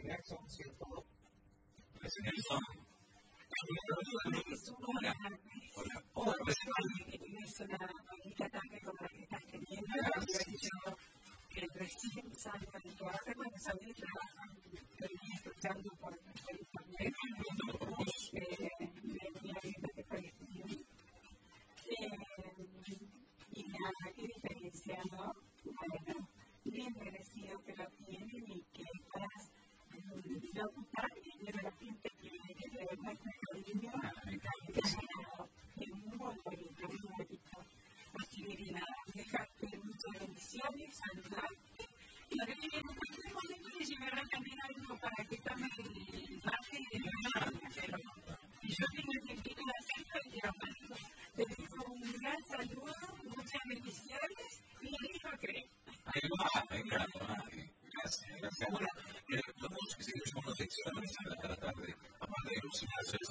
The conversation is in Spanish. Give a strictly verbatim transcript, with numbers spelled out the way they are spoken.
Jackson, ¿cierto? Pues en el son. Hola. Hola. Hola, pues es una bonita tarde como la que estás teniendo. Yo que recién salgo de trabajo, cuando salí de trabajo, estoy escuchando por internet. Me ayuda por estudio. Y nada, qué diferencia, ¿no? Bueno, bien merecido que lo tienen y que puedas locutar y de la gente que de verdad está cariño, que es muy bonito, muy bonito. Así que nada, dejarte muchas bendiciones, saludarte. Y lo que tiene en cualquier momento te llevará también algo para que tomes parte de la vida, pero y yo tengo el tiempito de hacerlo y te mando. Te dejo un gran saludo, muchas bendiciones y dijo que. Ahí va, venga, gracias, gracias. Bueno, vamos a seguir con unas secciones a tratar de, aparte de ilusionarse,